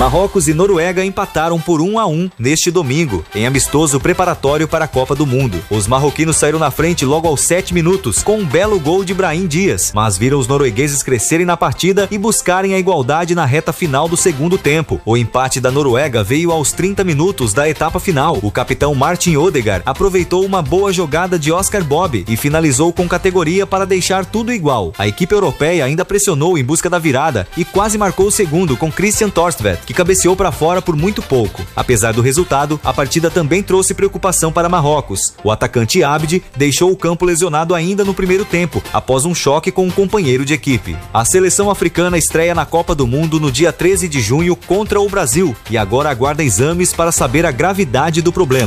Marrocos e Noruega empataram por 1-1 neste domingo, em amistoso preparatório para a Copa do Mundo. Os marroquinos saíram na frente logo aos 7 minutos, com um belo gol de Brahim Dias, mas viram os noruegueses crescerem na partida e buscarem a igualdade na reta final do segundo tempo. O empate da Noruega veio aos 30 minutos da etapa final. O capitão Martin Odegaard aproveitou uma boa jogada de Oscar Bob e finalizou com categoria para deixar tudo igual. A equipe europeia ainda pressionou em busca da virada e quase marcou o segundo com Christian Torstvedt, que cabeceou para fora por muito pouco. Apesar do resultado, a partida também trouxe preocupação para Marrocos. O atacante Abdi deixou o campo lesionado ainda no primeiro tempo, após um choque com um companheiro de equipe. A seleção africana estreia na Copa do Mundo no dia 13 de junho contra o Brasil e agora aguarda exames para saber a gravidade do problema.